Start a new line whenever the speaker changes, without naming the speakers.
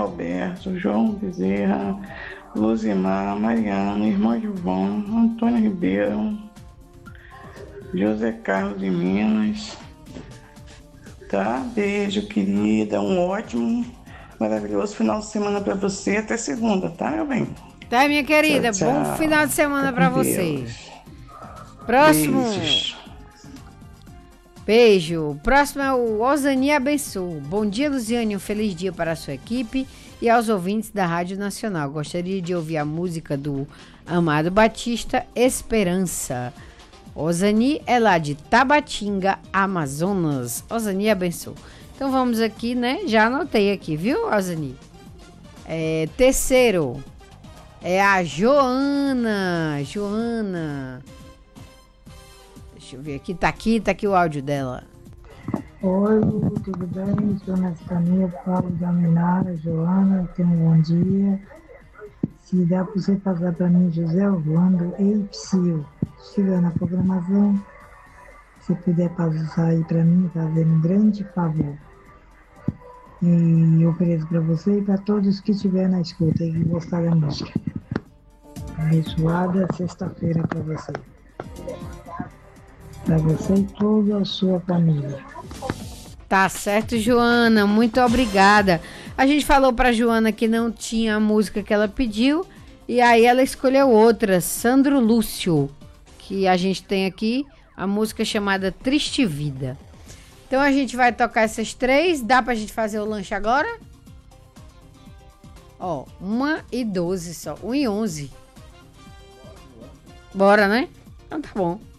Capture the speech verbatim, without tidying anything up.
Alberto, João Bezerra, Luzimar, Mariana, Irmã Gilvão, Antônio Ribeiro, José Carlos de Minas. Tá? Beijo, querida. Um ótimo, maravilhoso final de semana para você. Até segunda, tá, meu bem?
Tá, minha querida.
Tchau,
Bom
tchau.
final de semana
Fica
para
com
você.
Deus.
Próximo.
Beijos.
Beijo. Próximo é o Osani Abençoe. Bom dia, Luziane. Um feliz dia para a sua equipe e aos ouvintes da Rádio Nacional. Gostaria de ouvir a música do Amado Batista, Esperança. Osani é lá de Tabatinga, Amazonas. Osani Abençoe. Então vamos aqui, né? Já anotei aqui, viu, Osani? É, terceiro é a Joana. Joana. Deixa eu ver aqui. Tá aqui, tá aqui o áudio dela.
Oi, tudo bem? Sou na Cidadania Paulo da Menara, Joana, tenha um bom dia. Se dá para você passar para mim, José Orlando, Eipsil. Se estiver na programação, se puder passar aí para mim, fazer um grande favor. E eu ofereço para você e para todos que estiverem na escuta e que gostaram da música. Abençoada sexta-feira para você. Para você e toda a sua família.
Tá certo, Joana. Muito obrigada. A gente falou pra Joana que não tinha a música que ela pediu. E aí ela escolheu outra, Sandro Lúcio. Que a gente tem aqui a música chamada Triste Vida. Então a gente vai tocar essas três. Dá pra gente fazer o lanche agora? Ó, uma e doze só. Um e onze. Bora, né? Então tá bom.